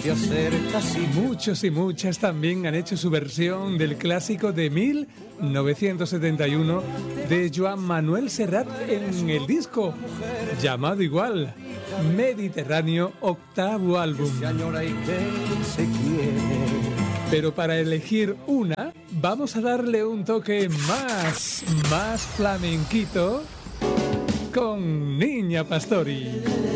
de hacer casi. Muchos y muchas también han hecho su versión del clásico de 1971 de Joan Manuel Serrat en el disco llamado igual, Mediterráneo, octavo álbum. Se añora y que se quiere. Pero para elegir una, vamos a darle un toque más flamenquito con Niña Pastori.